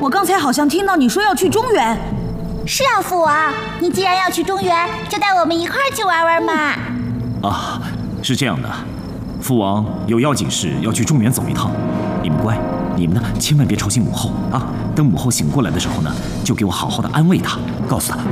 刚才好像听到你说要去中原。 是啊，父王，你既然要去中原，就带我们一块儿去玩玩嘛。 啊，是这样的，父王有要紧事要去中原走一趟，你们乖，你们呢千万别吵醒母后啊！等母后醒过来的时候呢，就给我好好的安慰她，告诉她